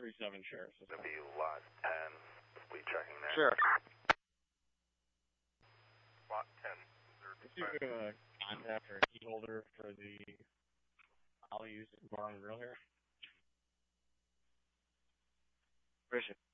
37 Sheriff. It's going to be lot 10. We checking there. Sure. Lot 10. Did you contact or key holder for the I'll use bar on the grill here? Where is it?